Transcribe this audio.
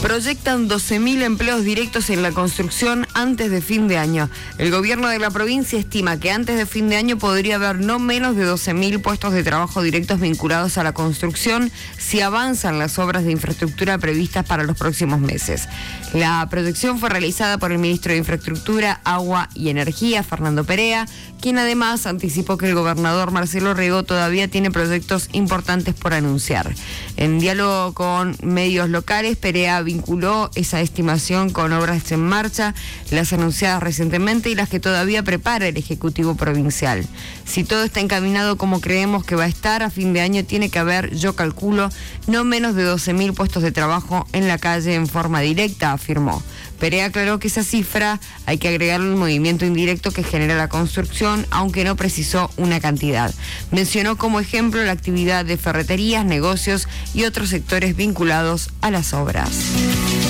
Proyectan 12.000 empleos directos en la construcción antes de fin de año. El gobierno de la provincia estima que antes de fin de año podría haber no menos de 12.000 puestos de trabajo directos vinculados a la construcción si avanzan las obras de infraestructura previstas para los próximos meses. La proyección fue realizada por el ministro de Infraestructura, Agua y Energía, Fernando Perea, quien además anticipó que el gobernador Marcelo Rego todavía tiene proyectos importantes por anunciar. En diálogo con medios locales, Perea vinculó esa estimación con obras en marcha, las anunciadas recientemente y las que todavía prepara el Ejecutivo Provincial. Si todo está encaminado como creemos que va a estar, a fin de año tiene que haber, yo calculo, no menos de 12.000 puestos de trabajo en la calle en forma directa, afirmó. Perea aclaró que esa cifra hay que agregarle el movimiento indirecto que genera la construcción, aunque no precisó una cantidad. Mencionó como ejemplo la actividad de ferreterías, negocios y otros sectores vinculados a las obras.